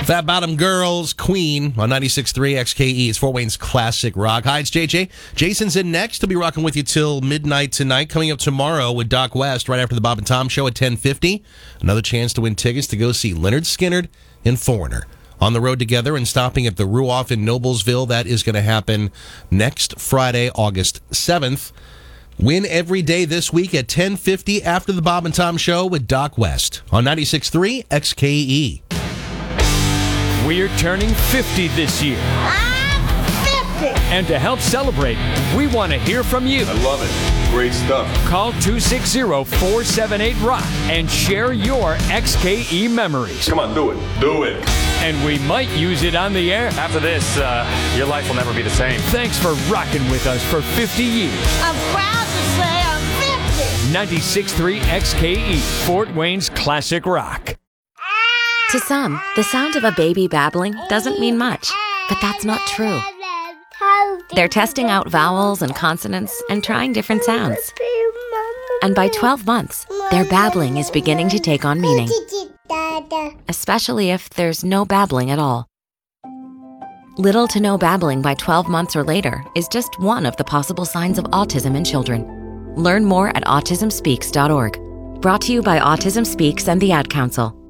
Fat Bottom Girls, Queen on 96.3 XKE. It's Fort Wayne's classic rock. Hi, it's JJ. Jason's in next. He'll be rocking with you till midnight tonight. Coming up tomorrow with Doc West right after the Bob and Tom Show at 10:50. Another chance to win tickets to go see Lynyrd Skynyrd and Foreigner on the road together and stopping at the Ruoff in Noblesville. That is going to happen next Friday, August 7th. Win every day this week at 10:50 after the Bob and Tom Show with Doc West on 96.3 XKE. We're turning 50 this year. I'm 50! And to help celebrate, we want to hear from you. I love it. Great stuff. Call 260-478-ROCK and share your XKE memories. Come on, do it. Do it. And we might use it on the air. After this, your life will never be the same. Thanks for rocking with us for 50 years. I'm proud to say I'm 50! 96.3 XKE, Fort Wayne's classic rock. To some, the sound of a baby babbling doesn't mean much, but that's not true. They're testing out vowels and consonants and trying different sounds. And by 12 months, their babbling is beginning to take on meaning, especially if there's no babbling at all. Little to no babbling by 12 months or later is just one of the possible signs of autism in children. Learn more at autismspeaks.org. Brought to you by Autism Speaks and the Ad Council.